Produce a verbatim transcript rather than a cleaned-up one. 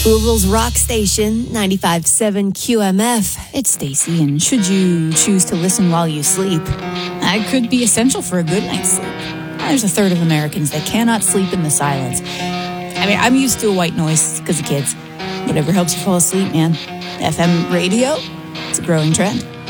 Louisville's rock station, ninety-five point seven Q M F. It's Stacy, and should you choose to listen while you sleep, that could be essential for a good night's sleep. There's a third of Americans that cannot sleep in the silence. I mean, I'm used to a white noise because of kids. Whatever helps you fall asleep, man. F M radio, it's a growing trend.